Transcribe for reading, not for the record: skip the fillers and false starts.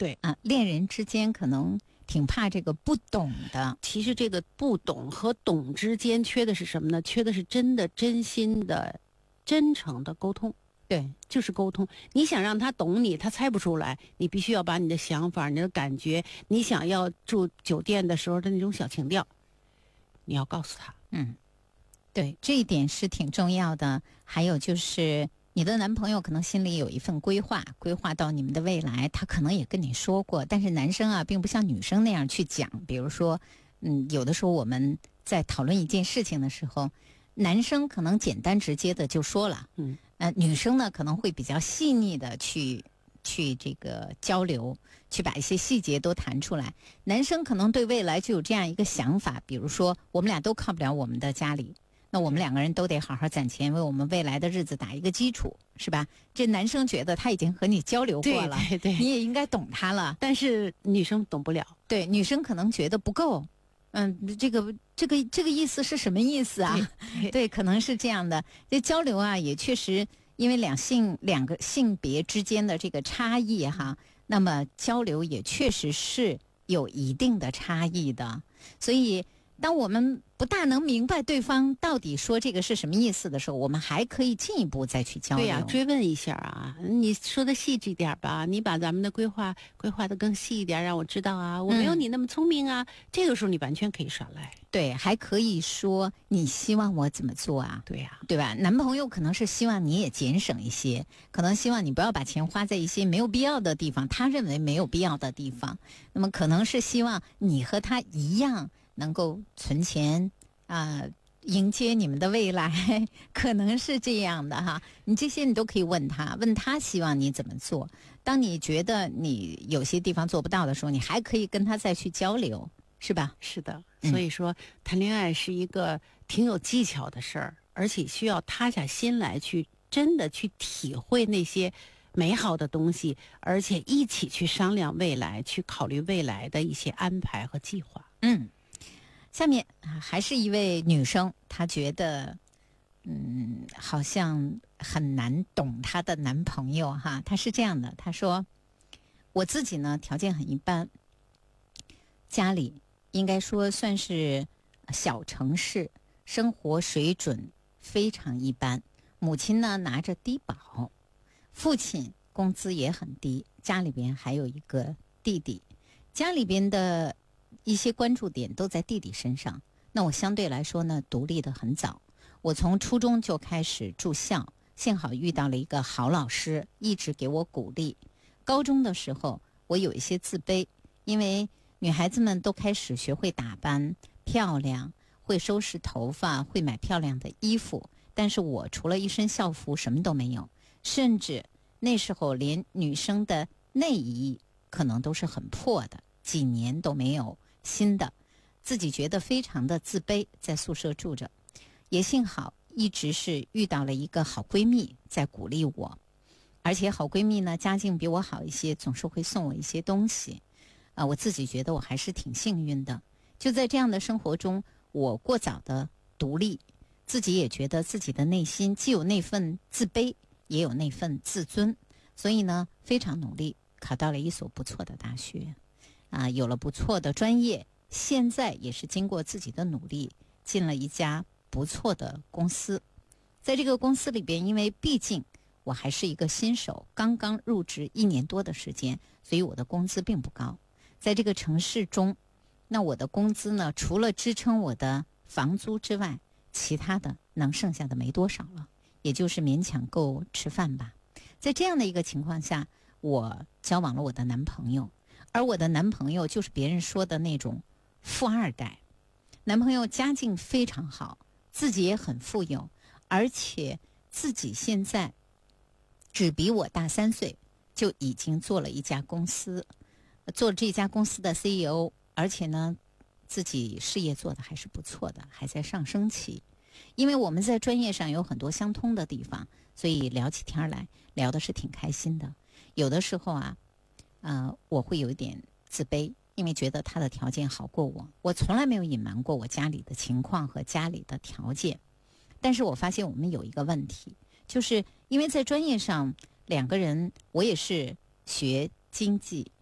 对啊，恋人之间可能挺怕这个不懂的。 其实这个不懂和懂之间缺的是什么呢？缺的是真的、真心的、真诚的沟通。 对， 就是沟通。你想让他懂你，他猜不出来，你必须要把你的想法、你的感觉，你想要住酒店的时候的那种小情调，你要告诉他。 对，这一点是挺重要的。还有就是你的男朋友可能心里有一份规划，规划到你们的未来，他可能也跟你说过，但是男生啊并不像女生那样去讲。比如说有的时候我们在讨论一件事情的时候，男生可能简单直接的就说了，女生呢可能会比较细腻的去这个交流，去把一些细节都谈出来。男生可能对未来就有这样一个想法，比如说我们俩都靠不了我们的家里，那我们两个人都得好好攒钱，为我们未来的日子打一个基础，是吧？这男生觉得他已经和你交流过了， 对， 你也应该懂他了。 但是女生懂不了， 对，女生可能觉得不够。这个意思是什么意思啊？对，可能是这样的。这交流啊，也确实因为两个性别之间的这个差异哈，那么交流也确实是有一定的差异的。所以当我们不大能明白对方到底说这个是什么意思的时候，我们还可以进一步再去交流。 对呀，追问一下啊，你说的细致点吧，你把咱们的规划的更细一点，让我知道啊，我没有你那么聪明啊。这个时候你完全可以耍赖。 对，还可以说你希望我怎么做啊？ 对呀， 对吧？男朋友可能是希望你也节省一些，可能希望你不要把钱花在一些没有必要的地方，他认为没有必要的地方。那么可能是希望你和他一样能够存钱迎接你们的未来，可能是这样的哈。你这些你都可以问他，问他希望你怎么做。当你觉得你有些地方做不到的时候，你还可以跟他再去交流，是吧？ 是的，所以说谈恋爱是一个挺有技巧的事儿，而且需要塌下心来去真的去体会那些美好的东西，而且一起去商量未来，去考虑未来的一些安排和计划。 下面还是一位女生，她觉得好像很难懂她的男朋友哈。她是这样的，她说我自己呢条件很一般，家里应该说算是小城市，生活水准非常一般。母亲呢拿着低保，父亲工资也很低，家里边还有一个弟弟，家里边的一些关注点都在弟弟身上。那我相对来说呢独立得很早，我从初中就开始住校，幸好遇到了一个好老师，一直给我鼓励。高中的时候我有一些自卑，因为女孩子们都开始学会打扮漂亮，会收拾头发，会买漂亮的衣服，但是我除了一身校服什么都没有，甚至那时候连女生的内衣可能都是很破的，几年都没有新的，自己觉得非常的自卑，在宿舍住着。也幸好一直是遇到了一个好闺蜜在鼓励我，而且好闺蜜呢家境比我好一些，总是会送我一些东西我自己觉得我还是挺幸运的。就在这样的生活中，我过早的独立，自己也觉得自己的内心既有那份自卑，也有那份自尊，所以呢非常努力，考到了一所不错的大学有了不错的专业，现在也是经过自己的努力进了一家不错的公司。在这个公司里边，因为毕竟我还是一个新手，刚刚入职1年多的时间，所以我的工资并不高。在这个城市中，那我的工资呢，除了支撑我的房租之外，其他的能剩下的没多少了，也就是勉强够吃饭吧。在这样的一个情况下，我交往了我的男朋友，而我的男朋友就是别人说的那种富二代。男朋友家境非常好，自己也很富有，而且自己现在只比我大3岁，就已经做了一家公司，做这家公司的 CEO， 而且呢自己事业做得还是不错的，还在上升期。因为我们在专业上有很多相通的地方，所以聊起天来聊的是挺开心的。有的时候我会有一点自卑，因为觉得他的条件好过我。我从来没有隐瞒过我家里的情况和家里的条件，但是我发现我们有一个问题，就是因为在专业上两个人，我也是学经济，